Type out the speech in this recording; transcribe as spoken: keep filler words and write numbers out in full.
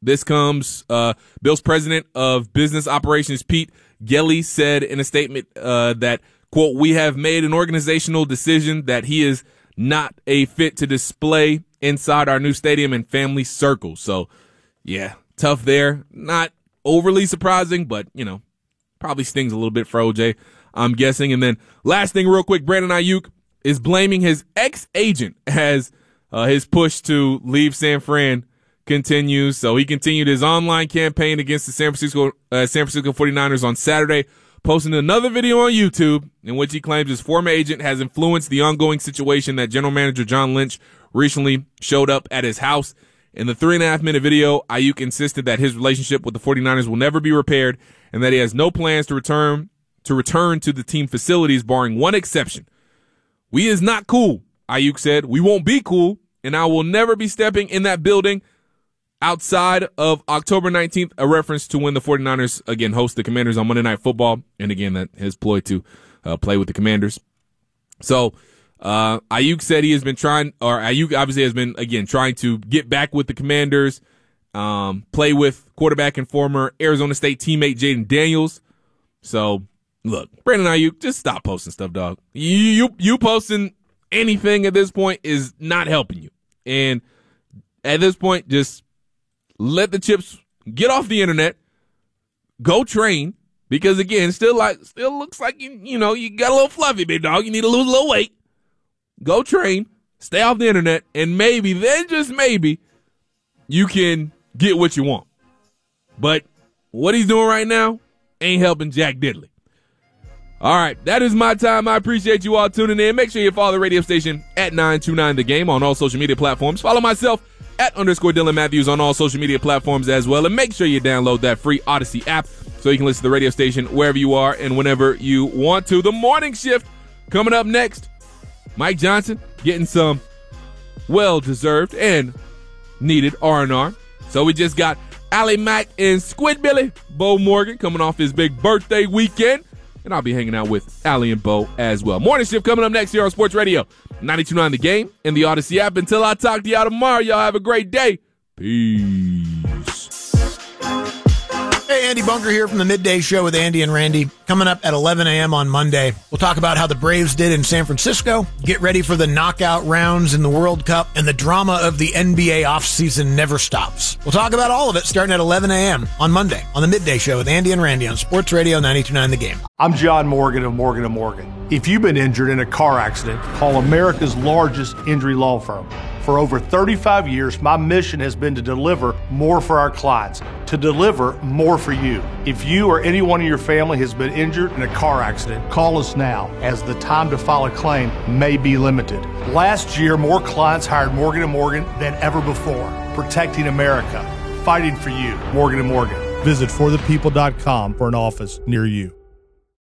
This comes, uh, Bills president of business operations, Pete Gelly, said in a statement uh, that, quote, "We have made an organizational decision that he is not a fit to display inside our new stadium and family circles." So, yeah, tough there. Not overly surprising, but, you know, probably stings a little bit for O J, I'm guessing. And then last thing real quick, Brandon Ayuk is blaming his ex-agent as uh, his push to leave San Fran continues. So he continued his online campaign against the San Francisco uh, San Francisco forty-niners on Saturday, posting another video on YouTube in which he claims his former agent has influenced the ongoing situation that general manager John Lynch recently showed up at his house. In the three and a half minute video, Ayuk insisted that his relationship with the forty-niners will never be repaired and that he has no plans to return to return to the team facilities, barring one exception. "We is not cool," Ayuk said. "We won't be cool, and I will never be stepping in that building outside of October nineteenth, a reference to when the forty-niners, again, host the Commanders on Monday Night Football, and again, that his ploy to uh, play with the Commanders. So uh, Ayuk said he has been trying, or Ayuk obviously has been, again, trying to get back with the Commanders, um, play with quarterback and former Arizona State teammate Jaden Daniels. So, look, Brandon Ayuk, just stop posting stuff, dog. You, you, you posting anything at this point is not helping you. And at this point, just let the chips get off the internet, go train, because again, still like, still looks like you, you know, you got a little fluffy, big dog. You need to lose a little weight. Go train, stay off the internet, and maybe, then just maybe, you can get what you want. But what he's doing right now ain't helping Jack Diddley. All right, that is my time. I appreciate you all tuning in. Make sure you follow the radio station at nine two nine The Game on all social media platforms. Follow myself at underscore Dylan Matthews on all social media platforms as well. And make sure you download that free Odyssey app so you can listen to the radio station wherever you are and whenever you want to. The morning shift coming up next. Mike Johnson getting some well-deserved and needed R and R. So we just got Allie Mack and Squidbilly Bo Morgan coming off his big birthday weekend. And I'll be hanging out with Allie and Bo as well. Morning shift coming up next here on Sports Radio ninety-two point nine The Game and the Odyssey app. Until I talk to y'all tomorrow, y'all have a great day. Peace. Hey, Andy Bunker here from the Midday Show with Andy and Randy. Coming up at eleven a.m. on Monday, we'll talk about how the Braves did in San Francisco, get ready for the knockout rounds in the World Cup, and the drama of the N B A offseason never stops. We'll talk about all of it starting at eleven a.m. on Monday on the Midday Show with Andy and Randy on Sports Radio ninety-two point nine The Game. I'm John Morgan of Morgan and Morgan. If you've been injured in a car accident, call America's largest injury law firm. For over thirty-five years, my mission has been to deliver more for our clients, to deliver more for you. If you or anyone in your family has been injured in a car accident, call us now, as the time to file a claim may be limited. Last year, more clients hired Morgan and Morgan than ever before, protecting America, fighting for you. Morgan and Morgan. Visit for the people dot com for an office near you.